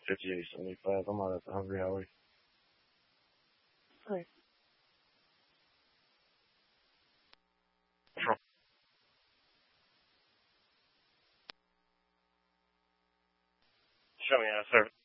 58.75. I'm out at the Hungry Howie. Right. Show me how to serve.